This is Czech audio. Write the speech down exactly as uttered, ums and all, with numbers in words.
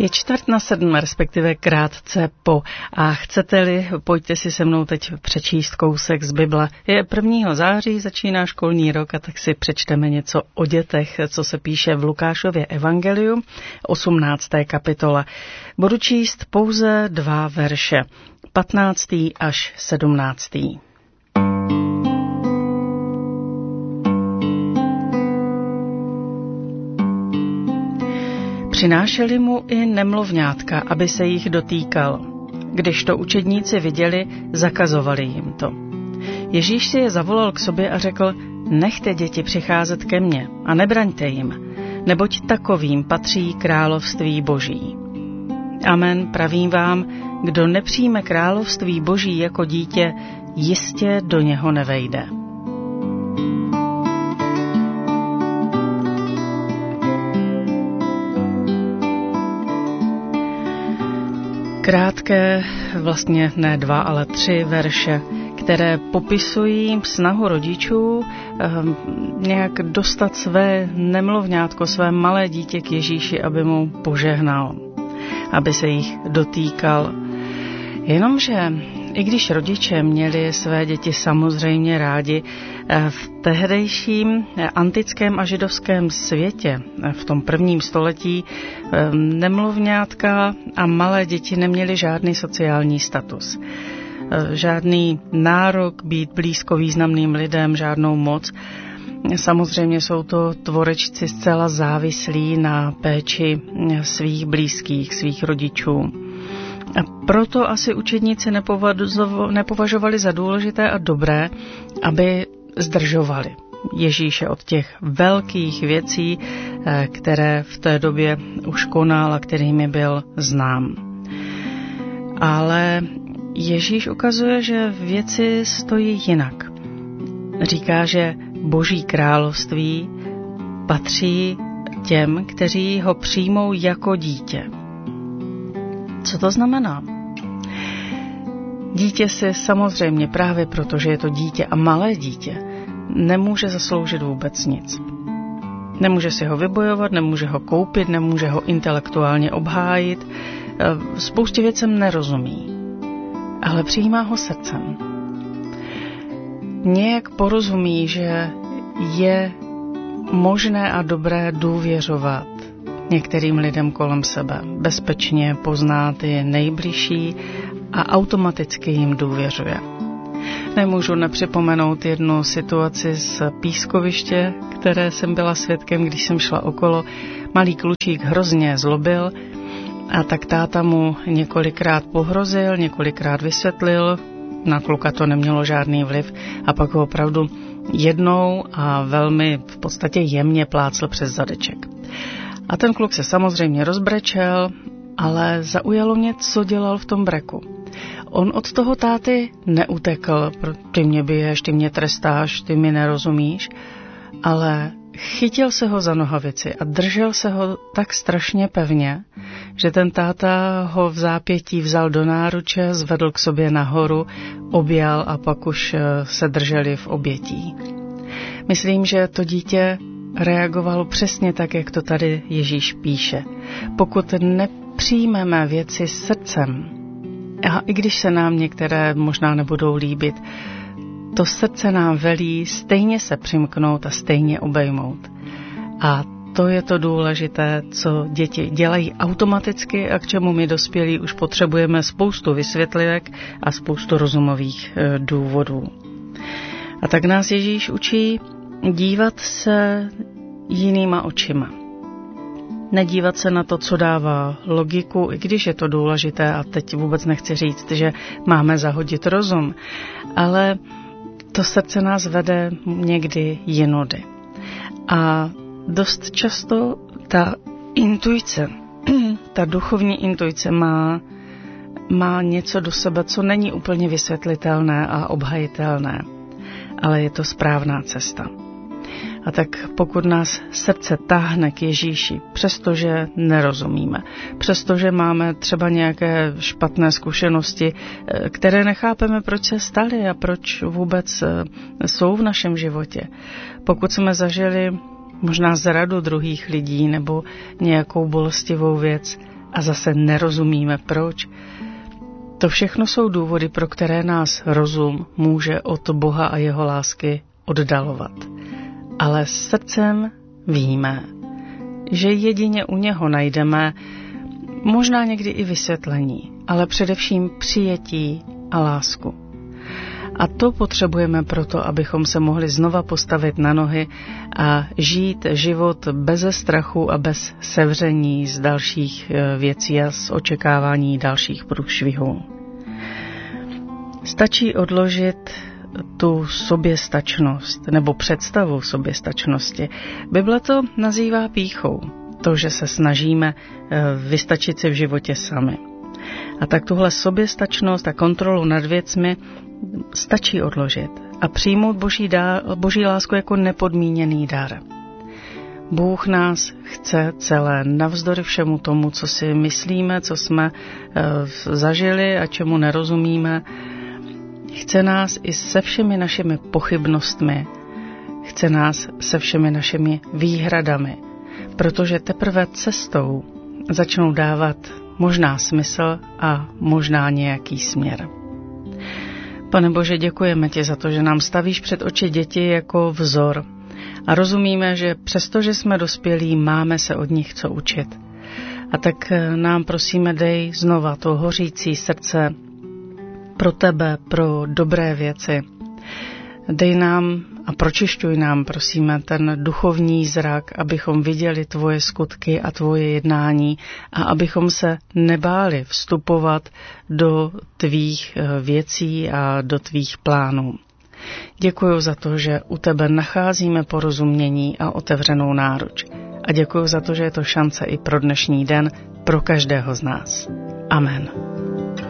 Je čtvrt na sedm, respektive krátce po. A chcete-li, pojďte si se mnou teď přečíst kousek z Bible. Je prvního září, začíná školní rok a tak si přečteme něco o dětech, co se píše v Lukášově evangeliu, osmnácté kapitola. Budu číst pouze dva verše, patnáctý až sedmnáctý. Přinášeli mu i nemluvňátka, aby se jich dotýkal. Když to učedníci viděli, zakazovali jim to. Ježíš si je zavolal k sobě a řekl, nechte děti přicházet ke mně a nebraňte jim, neboť takovým patří království Boží. Amen, pravím vám, kdo nepřijme království Boží jako dítě, jistě do něho nevejde. Krátké, vlastně ne dva, ale tři verše, které popisují snahu rodičů eh, nějak dostat své nemluvňátko, své malé dítě k Ježíši, aby mu požehnal, aby se jich dotýkal. Jenomže i když rodiče měli své děti samozřejmě rádi, v tehdejším antickém a židovském světě, v tom prvním století, nemluvňátka a malé děti neměly žádný sociální status. Žádný nárok být blízko významným lidem, žádnou moc. Samozřejmě jsou to tvorečci zcela závislí na péči svých blízkých, svých rodičů. A proto asi učedníci nepovažovali za důležité a dobré, aby zdržovali Ježíše od těch velkých věcí, které v té době už konal a kterými byl znám. Ale Ježíš ukazuje, že věci stojí jinak. Říká, že Boží království patří těm, kteří ho přijmou jako dítě. Co to znamená? Dítě si samozřejmě právě proto, že je to dítě a malé dítě, nemůže zasloužit vůbec nic. Nemůže si ho vybojovat, nemůže ho koupit, nemůže ho intelektuálně obhájit, spoustě věcem nerozumí, ale přijímá ho srdcem. Nějak porozumí, že je možné a dobré důvěřovat některým lidem kolem sebe, bezpečně pozná ty nejbližší a automaticky jim důvěřuje. Nemůžu nepřipomenout jednu situaci z pískoviště, které jsem byla svědkem, když jsem šla okolo. Malý klučík hrozně zlobil a tak táta mu několikrát pohrozil, několikrát vysvětlil, na kluka to nemělo žádný vliv a pak ho opravdu jednou a velmi v podstatě jemně plácl přes zadeček. A ten kluk se samozřejmě rozbrečel, ale zaujalo mě, co dělal v tom breku. On od toho táty neutekl, ty mě biješ, ty mě trestáš, ty mi nerozumíš, ale chytil se ho za nohavici a držel se ho tak strašně pevně, že ten táta ho v zápětí vzal do náruče, zvedl k sobě nahoru, objal a pak už se drželi v obětí. Myslím, že to dítě reagovalo přesně tak, jak to tady Ježíš píše. Pokud nepřijmeme věci srdcem, a i když se nám některé možná nebudou líbit, to srdce nám velí stejně se přimknout a stejně obejmout. A to je to důležité, co děti dělají automaticky a k čemu my dospělí už potřebujeme spoustu vysvětlivek a spoustu rozumových e, důvodů. A tak nás Ježíš učí dívat se jinýma očima. Nedívat se na to, co dává logiku, i když je to důležité a teď vůbec nechci říct, že máme zahodit rozum, ale to srdce nás vede někdy jinudy. A dost často ta intuice, ta duchovní intuice má, má něco do sebe, co není úplně vysvětlitelné a obhajitelné, ale je to správná cesta. A tak pokud nás srdce táhne k Ježíši, přestože nerozumíme, přestože máme třeba nějaké špatné zkušenosti, které nechápeme, proč se staly a proč vůbec jsou v našem životě. Pokud jsme zažili možná zradu druhých lidí nebo nějakou bolestivou věc, a zase nerozumíme proč. To všechno jsou důvody, pro které nás rozum může od Boha a jeho lásky oddalovat. Ale srdcem víme, že jedině u něho najdeme možná někdy i vysvětlení, ale především přijetí a lásku. A to potřebujeme proto, abychom se mohli znova postavit na nohy a žít život beze strachu a bez sevření z dalších věcí a z očekávání dalších průšvihů. Stačí odložit tu soběstačnost nebo představu soběstačnosti. Bible to nazývá pýchou, to, že se snažíme vystačit si v životě sami. A tak tuhle soběstačnost a kontrolu nad věcmi stačí odložit a přijmout boží, dár, boží lásku jako nepodmíněný dar. Bůh nás chce celé, navzdory všemu tomu, co si myslíme, co jsme e, zažili a čemu nerozumíme. Chce nás i se všemi našimi pochybnostmi, chce nás se všemi našimi výhradami, protože teprve cestou začnou dávat možná smysl a možná nějaký směr. Pane Bože, děkujeme ti za to, že nám stavíš před oči děti jako vzor a rozumíme, že přestože jsme dospělí, máme se od nich co učit. A tak nám prosíme, dej znova to hořící srdce pro tebe, pro dobré věci. Dej nám a pročišťuj nám, prosíme, ten duchovní zrak, abychom viděli tvoje skutky a tvoje jednání a abychom se nebáli vstupovat do tvých věcí a do tvých plánů. Děkuji za to, že u tebe nacházíme porozumění a otevřenou náruč. A děkuji za to, že je to šance i pro dnešní den, pro každého z nás. Amen.